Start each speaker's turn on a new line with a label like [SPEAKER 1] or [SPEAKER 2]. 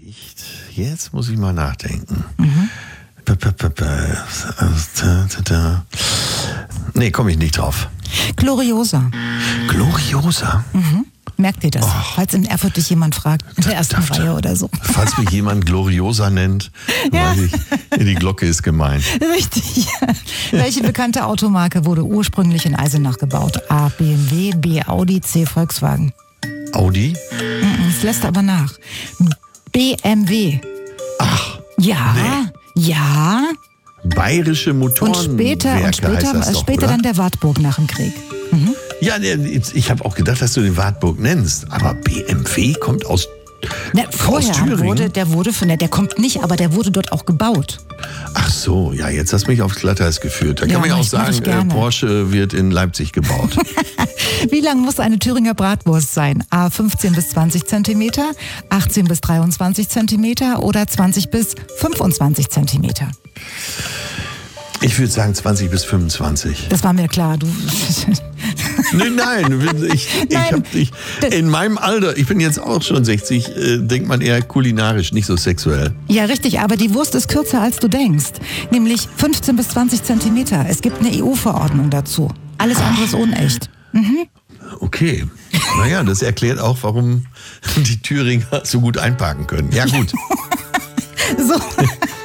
[SPEAKER 1] Jetzt muss ich mal nachdenken. Nee, komme ich nicht drauf.
[SPEAKER 2] Gloriosa.
[SPEAKER 1] Gloriosa?
[SPEAKER 2] Merkt ihr das? Falls in Erfurt dich jemand fragt, in der ersten Reihe oder so.
[SPEAKER 1] Falls mich jemand Gloriosa nennt,
[SPEAKER 2] Ja.
[SPEAKER 1] weiß ich, die Glocke ist gemeint.
[SPEAKER 2] Richtig. Welche bekannte Automarke wurde ursprünglich in Eisenach gebaut? A. BMW, B. Audi, C. Volkswagen.
[SPEAKER 1] Audi?
[SPEAKER 2] Das lässt aber nach. BMW.
[SPEAKER 1] Ach,
[SPEAKER 2] Ja,
[SPEAKER 1] nee.
[SPEAKER 2] ja.
[SPEAKER 1] Bayerische
[SPEAKER 2] Und
[SPEAKER 1] Motorenwerke heißt das doch,
[SPEAKER 2] später
[SPEAKER 1] oder?
[SPEAKER 2] dann der Wartburg nach dem Krieg.
[SPEAKER 1] Ja, ich habe auch gedacht, dass du den Wartburg nennst. Aber BMW kommt aus
[SPEAKER 2] Vorher
[SPEAKER 1] Thüringen?
[SPEAKER 2] der kommt nicht, aber der wurde dort auch gebaut.
[SPEAKER 1] Ach so, ja, jetzt hast du mich aufs Glatteis geführt. Da kann man ja auch
[SPEAKER 2] mach ich
[SPEAKER 1] sagen,
[SPEAKER 2] gerne.
[SPEAKER 1] Porsche wird in Leipzig gebaut.
[SPEAKER 2] Wie lang muss eine Thüringer Bratwurst sein? A. 15 bis 20 Zentimeter, 18 bis 23 Zentimeter oder 20 bis 25 Zentimeter?
[SPEAKER 1] Ich würde sagen 20 bis 25.
[SPEAKER 2] Das war mir klar. Du
[SPEAKER 1] Nein,
[SPEAKER 2] Nein.
[SPEAKER 1] in meinem Alter, ich bin jetzt auch schon 60, denkt man eher kulinarisch, nicht so sexuell.
[SPEAKER 2] Ja, richtig, aber die Wurst ist kürzer, als du denkst. Nämlich 15 bis 20 Zentimeter. Es gibt eine EU-Verordnung dazu. Alles andere ist unecht.
[SPEAKER 1] Okay, naja, das erklärt auch, warum die Thüringer so gut einparken können. Ja gut.
[SPEAKER 2] So.